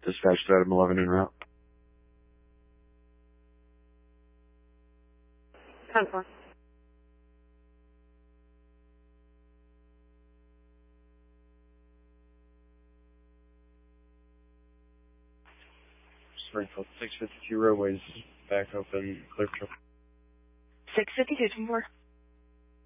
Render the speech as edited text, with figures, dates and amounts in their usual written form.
Dispatch to Item 11 en route. 10-4. Springfield 652 roadways back open, clear for 652, 10-4.